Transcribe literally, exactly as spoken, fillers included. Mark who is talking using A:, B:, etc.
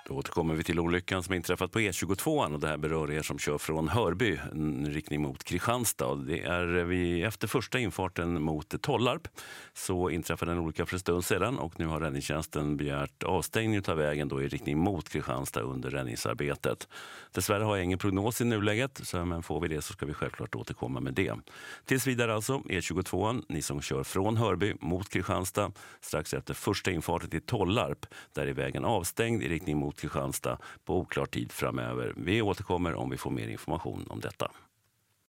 A: Då återkommer vi till olyckan som inträffat på E tjugotvå och det här berör er som kör från Hörby en riktning mot Kristianstad. Det är vi efter första infarten mot Tollarp så inträffade en olycka för en stund sedan och nu har räddningstjänsten begärt avstängning av vägen då i riktning mot Kristianstad under räddningsarbetet. Dessvärre har jag ingen prognos i nuläget så men får vi det så ska vi självklart återkomma med det. Tills vidare alltså E tjugotvå, ni som kör från Hörby mot Kristianstad strax efter första infarten till Tollarp där är vägen avstängd i riktning mot Kristianstad på oklar tid framöver. Vi återkommer om vi får mer information om detta.